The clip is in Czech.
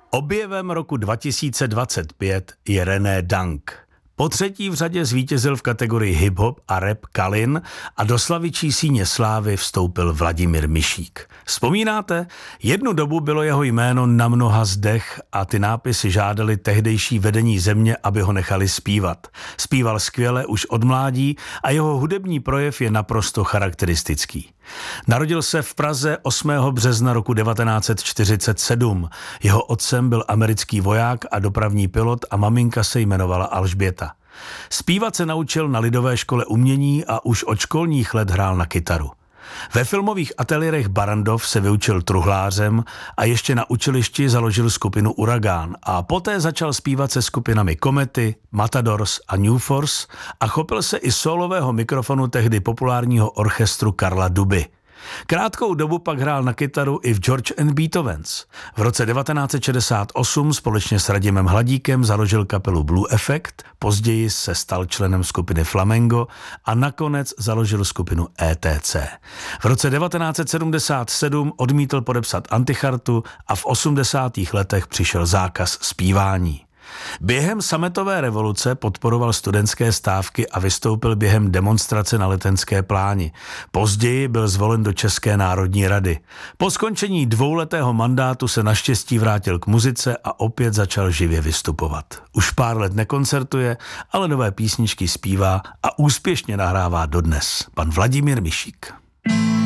Objevem roku 2025 je René Dunk. Po třetí v řadě zvítězil v kategorii hip-hop a rap Kalin a do slavičí síně slávy vstoupil Vladimír Mišík. Vzpomínáte? Jednu dobu bylo jeho jméno na mnoha zdech a ty nápisy žádali tehdejší vedení země, aby ho nechali zpívat. Zpíval skvěle už od mládí a jeho hudební projev je naprosto charakteristický. Narodil se v Praze 8. března roku 1947. Jeho otcem byl americký voják a dopravní pilot a maminka se jmenovala Alžběta. Zpívat se naučil na Lidové škole umění a už od školních let hrál na kytaru. Ve filmových ateliérech Barrandov se vyučil truhlářem a ještě na učilišti založil skupinu Uragán a poté začal zpívat se skupinami Komety, Matadors a New Force a chopil se i solového mikrofonu tehdy populárního orchestru Karla Duby. Krátkou dobu pak hrál na kytaru i v George and Beethovens. V roce 1968 společně s Radimem Hladíkem založil kapelu Blue Effect, později se stal členem skupiny Flamengo a nakonec založil skupinu ETC. V roce 1977 odmítl podepsat antichartu a v 80. letech přišel zákaz zpívání. Během sametové revoluce podporoval studentské stávky a vystoupil během demonstrace na Letenské pláni. Později byl zvolen do České národní rady. Po skončení dvouletého mandátu se naštěstí vrátil k muzice a opět začal živě vystupovat. Už pár let nekoncertuje, ale nové písničky zpívá a úspěšně nahrává dodnes. Pan Vladimír Mišík.